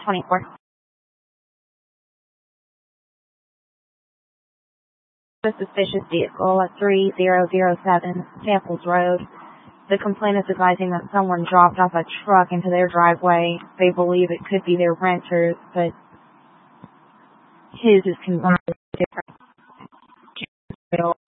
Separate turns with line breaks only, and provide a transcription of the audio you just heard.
24. A suspicious vehicle at 3007 Samples Road. The complainant is advising that someone dropped off a truck into their driveway. They believe it could be their renters, but his is considerably different.